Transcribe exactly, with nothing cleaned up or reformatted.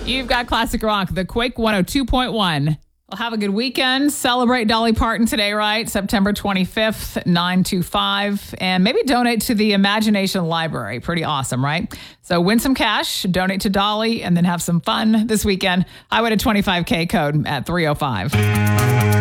You've got Classic Rock, the Quake one oh two point one. Well, have a good weekend. Celebrate Dolly Parton today, right? September twenty-fifth, nine two five. And maybe donate to the Imagination Library. Pretty awesome, right? So win some cash, donate to Dolly, and then have some fun this weekend. I win a twenty-five K code at three oh five.